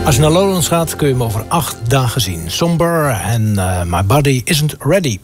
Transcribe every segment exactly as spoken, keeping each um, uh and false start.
Als je naar Lowlands gaat, kun je hem over acht dagen zien. Somber en uh, My Body Isn't Ready.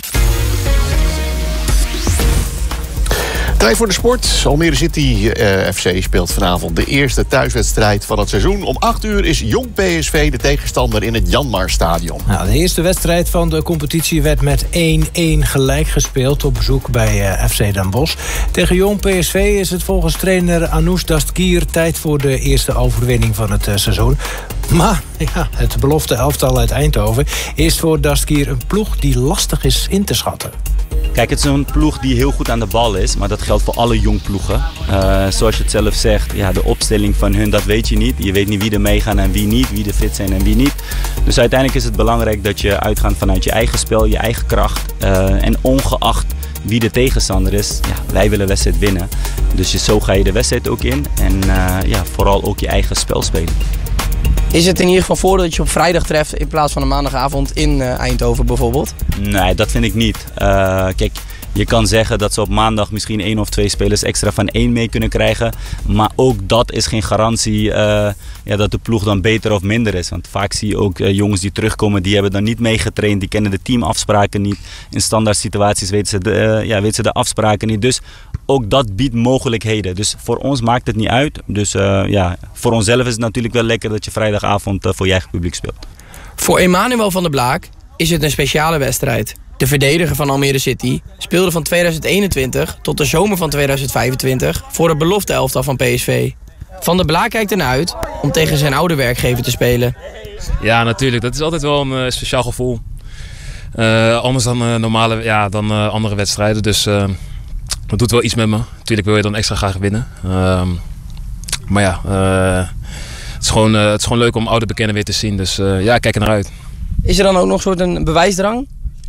Tijd voor de sport. Almere City uh, F C speelt vanavond de eerste thuiswedstrijd van het seizoen. Om acht uur is Jong P S V de tegenstander in het Janmaarstadion. Nou, de eerste wedstrijd van de competitie werd met één-één gelijk gespeeld op bezoek bij uh, F C Den Bosch. Tegen Jong P S V is het volgens trainer Anoush Dastgir tijd voor de eerste overwinning van het uh, seizoen. Maar ja, het belofte elftal uit Eindhoven is voor Dastgir een ploeg die lastig is in te schatten. Kijk, het is een ploeg die heel goed aan de bal is, maar dat geldt voor alle jong ploegen. Uh, zoals je het zelf zegt, ja, de opstelling van hun, dat weet je niet. Je weet niet wie er meegaan en wie niet, wie er fit zijn en wie niet. Dus uiteindelijk is het belangrijk dat je uitgaat vanuit je eigen spel, je eigen kracht. Uh, en ongeacht wie de tegenstander is, ja, wij willen de wedstrijd winnen. Dus je, zo ga je de wedstrijd ook in en uh, ja, vooral ook je eigen spel spelen. Is het in ieder geval voordeel dat je op vrijdag treft in plaats van een maandagavond in uh, Eindhoven bijvoorbeeld? Nee, dat vind ik niet. Uh, kijk, je kan zeggen dat ze op maandag misschien één of twee spelers extra van één mee kunnen krijgen. Maar ook dat is geen garantie uh, ja, dat de ploeg dan beter of minder is. Want vaak zie je ook uh, jongens die terugkomen, die hebben dan niet meegetraind. Die kennen de teamafspraken niet. In standaard situaties weten ze, de, uh, ja, weten ze de afspraken niet. Dus ook dat biedt mogelijkheden. Dus voor ons maakt het niet uit. Dus uh, ja, voor onszelf is het natuurlijk wel lekker dat je vrijdagavond uh, voor je eigen publiek speelt. Voor Emmanuel van der Blaak is het een speciale wedstrijd. De verdediger van Almere City speelde van tweeduizend eenentwintig tot de zomer van tweeduizend vijfentwintig voor het belofte elftal van P S V. Van der Blaak kijkt ernaar uit om tegen zijn oude werkgever te spelen. Ja, natuurlijk. Dat is altijd wel een uh, speciaal gevoel. Uh, anders dan, uh, normale, ja, dan uh, andere wedstrijden. Dus uh, dat doet wel iets met me. Natuurlijk wil je dan extra graag winnen. Uh, maar ja, uh, het, is gewoon, uh, het is gewoon leuk om oude bekenden weer te zien. Dus uh, ja, ik kijk er naar uit. Is er dan ook nog een soort een bewijsdrang?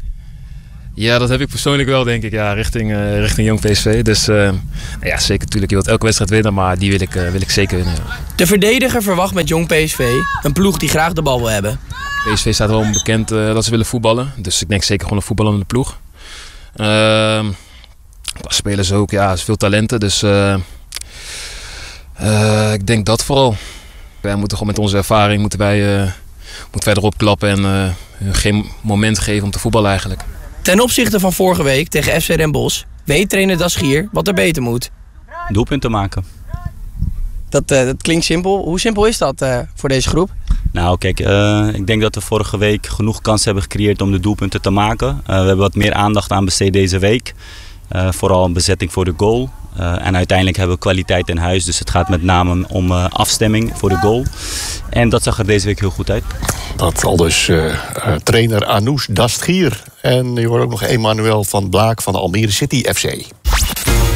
Ja, dat heb ik persoonlijk wel, denk ik, ja, richting, uh, richting Jong P S V. Dus uh, nou ja, zeker natuurlijk. Je wilt elke wedstrijd winnen, maar die wil ik, uh, wil ik zeker winnen. Ja. De verdediger verwacht met Jong P S V een ploeg die graag de bal wil hebben. P S V staat wel onbekend uh, dat ze willen voetballen. Dus ik denk zeker gewoon een voetballende ploeg. Uh, spelers ook, ja, er is veel talenten. Dus uh, uh, ik denk dat vooral. Wij moeten gewoon met onze ervaring moeten wij, uh, moeten wij erop klappen en uh, hun geen moment geven om te voetballen eigenlijk. Ten opzichte van vorige week tegen F C Den Bosch weet trainer Dastgir wat er beter moet. Doelpunten maken. Dat, uh, dat klinkt simpel. Hoe simpel is dat uh, voor deze groep? Nou kijk, uh, ik denk dat we vorige week genoeg kansen hebben gecreëerd om de doelpunten te maken. Uh, we hebben wat meer aandacht aan besteed deze week. Uh, vooral een bezetting voor de goal. Uh, en uiteindelijk hebben we kwaliteit in huis. Dus het gaat met name om uh, afstemming voor de goal. En dat zag er deze week heel goed uit. Dat al dus uh, uh, trainer Anoush Dastgir. En je hoort ook nog Emmanuel van Blaak van de Almere City F C.